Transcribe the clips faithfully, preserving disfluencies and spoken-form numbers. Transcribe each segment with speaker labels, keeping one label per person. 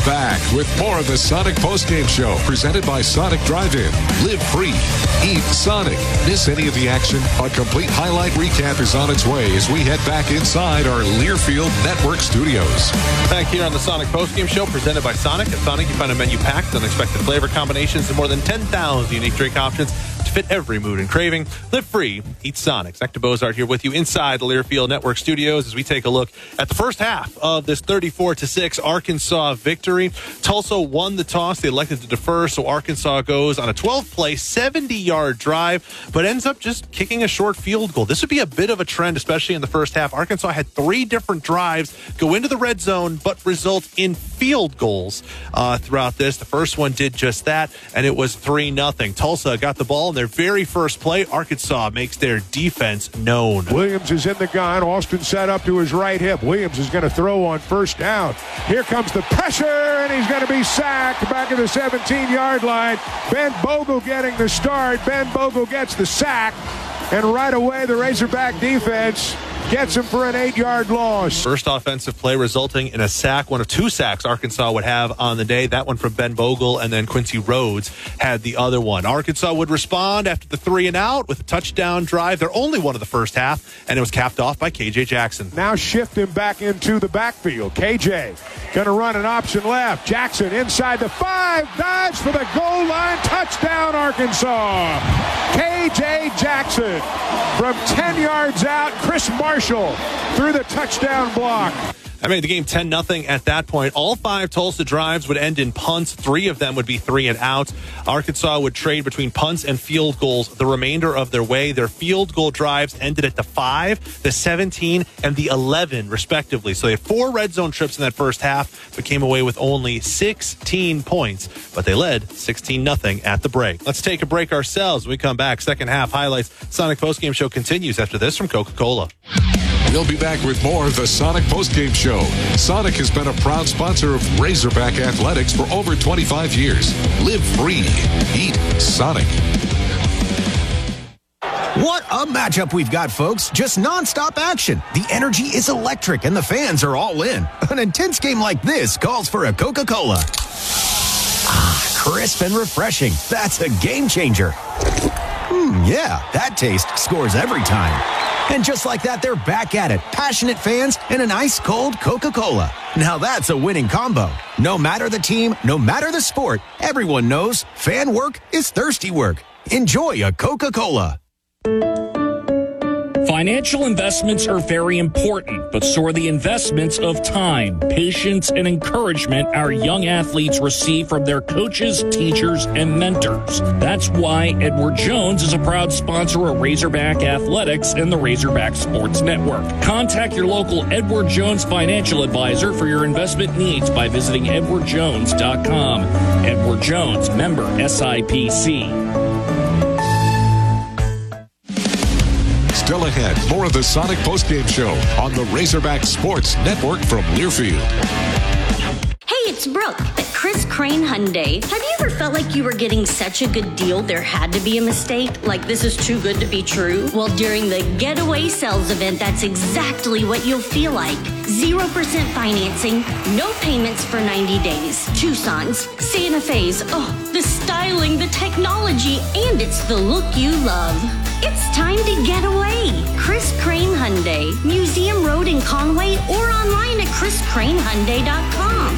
Speaker 1: back with more of the Sonic Postgame Show presented by Sonic Drive-In. Live free. Eat Sonic. Miss any of the action? A complete highlight recap is on its way as we head back inside our Learfield Network studios.
Speaker 2: Back here on the Sonic Postgame Show presented by Sonic. At Sonic, you find a menu packed with unexpected flavor combinations and more than ten thousand unique drink options to fit every mood and craving. Live free. Eat Sonic. Zach DeBozart here with you inside the Learfield Network studios as we take a look at the first half of this thirty-four to six Arkansas victory. Tulsa won the toss. They elected to defer, so Arkansas goes on a twelve-play, seventy-yard drive, but ends up just kicking a short field goal. This would be a bit of a trend, especially in the first half. Arkansas had three different drives go into the red zone, but result in field goals uh, throughout this. The first one did just that, and it was three nothing. Tulsa got the ball in their very first play. Arkansas makes their defense known.
Speaker 3: Williams is in the gun. Austin set up to his right hip. Williams is going to throw on first down. Here comes the pressure, and he's going to be sacked back at the seventeen-yard line. Ben Bogle getting the start. Ben Bogle gets the sack, and right away the Razorback defense gets him for an eight-yard loss.
Speaker 2: First offensive play resulting in a sack, one of two sacks Arkansas would have on the day. That one from Ben Bogle, and then Quincy Rhodes had the other one. Arkansas would respond after the three and out with a touchdown drive. Their only one of the first half, and it was capped off by K J Jackson.
Speaker 3: Now shift him back into the backfield. K J going to run an option left. Jackson inside the five, dives for the goal line. Touchdown, Arkansas. K J Jackson from ten yards out. Chris Martin Marshall through the touchdown block.
Speaker 2: I made the game ten nothing at that point. All five Tulsa drives would end in punts. Three of them would be three and out. Arkansas would trade between punts and field goals the remainder of their way. Their field goal drives ended at the five, the seventeen, and the eleven, respectively. So they had four red zone trips in that first half, but came away with only sixteen points. But they led sixteen nothing at the break. Let's take a break ourselves. When we come back, second half highlights. Sonic Postgame Show continues after this from Coca-Cola.
Speaker 1: We'll be back with more of the Sonic Postgame Show. Sonic has been a proud sponsor of Razorback Athletics for over twenty-five years. Live free. Eat Sonic.
Speaker 4: What a matchup we've got, folks. Just nonstop action. The energy is electric and the fans are all in. An intense game like this calls for a Coca-Cola. Ah, crisp and refreshing. That's a game changer. Hmm, yeah, that taste scores every time. And just like that, they're back at it. Passionate fans and an ice-cold Coca-Cola. Now that's a winning combo. No matter the team, no matter the sport, everyone knows fan work is thirsty work. Enjoy a Coca-Cola.
Speaker 5: Financial investments are very important, but so are the investments of time, patience, and encouragement our young athletes receive from their coaches, teachers, and mentors. That's why Edward Jones is a proud sponsor of Razorback Athletics and the Razorback Sports Network. Contact your local Edward Jones financial advisor for your investment needs by visiting edward jones dot com. Edward Jones, member S I P C.
Speaker 1: Still ahead, more of the Sonic Postgame Show on the Razorback Sports Network from Learfield.
Speaker 6: Hey, it's Brooke at Chris Crane Hyundai. Have you ever felt like you were getting such a good deal there had to be a mistake? Like this is too good to be true? Well, during the Getaway Sales event, that's exactly what you'll feel like. zero percent financing, no payments for ninety days. Tucson's, Santa Fe's, oh, the styling, the technology, and it's the look you love. It's time to get away. Chris Crane Hyundai, Museum Road in Conway, or online at chris crane hyundai dot com.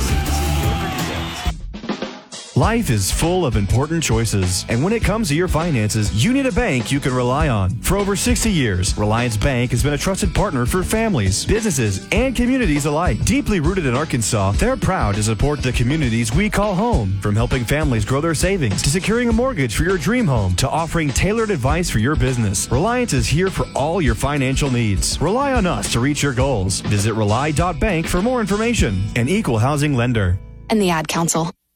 Speaker 7: Life is full of important choices, and when it comes to your finances, you need a bank you can rely on. For over sixty years, Reliance Bank has been a trusted partner for families, businesses, and communities alike. Deeply rooted in Arkansas, they're proud to support the communities we call home. From helping families grow their savings, to securing a mortgage for your dream home, to offering tailored advice for your business, Reliance is here for all your financial needs. Rely on us to reach your goals. Visit rely dot bank for more information. An equal housing lender.
Speaker 8: And the Ad Council.